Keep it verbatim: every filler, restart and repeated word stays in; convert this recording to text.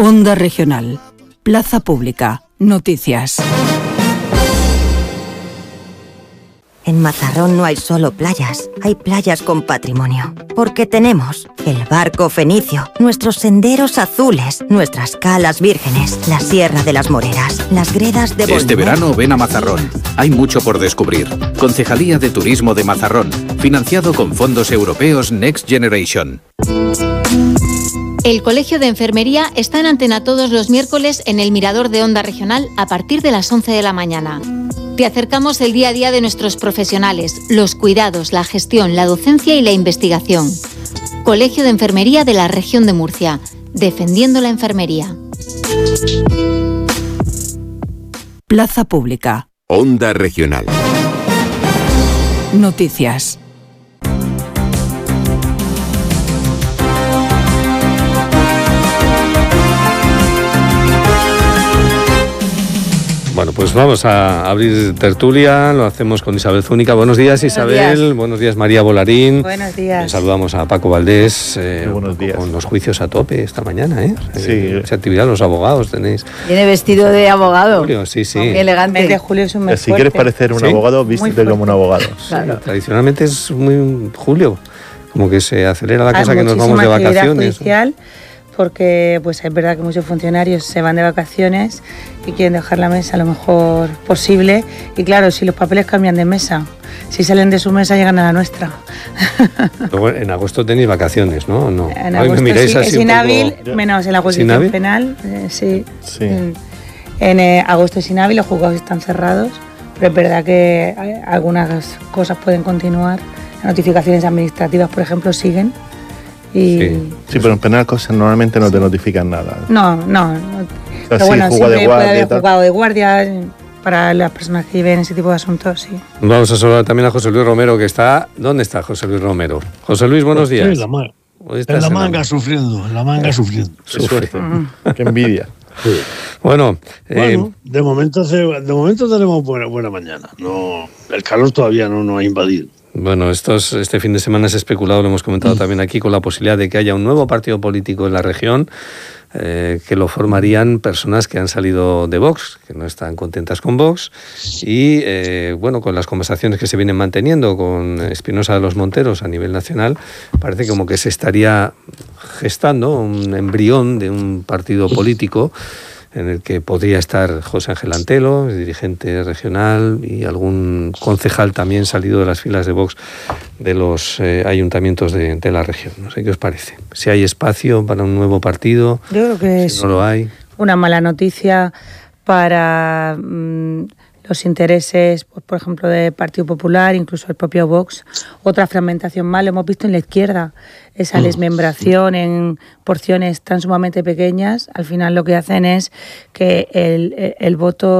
Onda Regional. Plaza Pública. Noticias. En Mazarrón no hay solo playas, hay playas con patrimonio. Porque tenemos el barco fenicio, nuestros senderos azules, nuestras calas vírgenes, la Sierra de las Moreras, las gredas de Bolívar. Este verano ven a Mazarrón. Hay mucho por descubrir. Concejalía de Turismo de Mazarrón. Financiado con fondos europeos Next Generation. El Colegio de Enfermería está en antena todos los miércoles en el Mirador de Onda Regional a partir de las once de la mañana. Te acercamos el día a día de nuestros profesionales, los cuidados, la gestión, la docencia y la investigación. Colegio de Enfermería de la Región de Murcia, defendiendo la enfermería. Plaza Pública. Onda Regional. Noticias. Bueno, pues vamos a abrir tertulia, lo hacemos con Isabel Zúñiga. Buenos días, Isabel. Buenos días, buenos días María Volarín. Buenos días. Saludamos a Paco Valdés. Eh, buenos días. Con los juicios a tope esta mañana, ¿eh? Sí. Eh, esa actividad, los abogados tenéis. Viene vestido de abogado. Julio, sí, sí. Muy elegante. El mes de julio es un mes Si quieres fuerte. parecer un ¿Sí? abogado, vístete como un abogado. Claro. Sí, tradicionalmente es muy julio, como que se acelera la Hay cosa que nos vamos de muchísima actividad vacaciones. judicial, porque pues es verdad que muchos funcionarios se van de vacaciones y quieren dejar la mesa lo mejor posible. Y claro, si los papeles cambian de mesa, si salen de su mesa llegan a la nuestra. Luego, en agosto tenéis vacaciones, ¿no? no. En Ay, me agosto miráis sí, así es un inhábil, poco- menos en la ¿Sin jurisdicción hábil? penal. eh, sí. Sí. En, en, eh, agosto es inhábil, los juzgados están cerrados, pero es verdad que eh, algunas cosas pueden continuar. Las notificaciones administrativas, por ejemplo, siguen. Y Sí. Sí, pero en penal cosas normalmente no te notifican nada. No, no. no. Pero sí, bueno, juzgado de siempre puede guardia y haber tal. juzgado de guardia para las personas que viven ese tipo de asuntos, sí. Vamos a saludar también a José Luis Romero, que está... ¿Dónde está José Luis Romero? José Luis, buenos días. En la, ma- Hoy en estás la en manga sufriendo, en la manga sufriendo. Qué suerte. Qué envidia. Bueno, eh, Bueno, de momento, hace- de momento tenemos buena, buena mañana. No, el calor todavía no nos ha invadido. bueno, estos, este fin de semana se ha especulado, lo hemos comentado también aquí, con la posibilidad de que haya un nuevo partido político en la región, eh, que lo formarían personas que han salido de Vox, que no están contentas con Vox, y eh, bueno, con las conversaciones que se vienen manteniendo con Espinosa de los Monteros a nivel nacional, parece como que se estaría gestando un embrión de un partido político en el que podría estar José Ángel Antelo, dirigente regional, y algún concejal también salido de las filas de Vox de los eh, ayuntamientos de, de la región. No sé qué os parece. Si hay espacio para un nuevo partido, Yo creo que si es no lo hay. una mala noticia para mm, los intereses, pues, por ejemplo, del Partido Popular, incluso el propio Vox. Otra fragmentación más, lo hemos visto en la izquierda, esa desmembración en porciones tan sumamente pequeñas. Al final lo que hacen es que el, el, el voto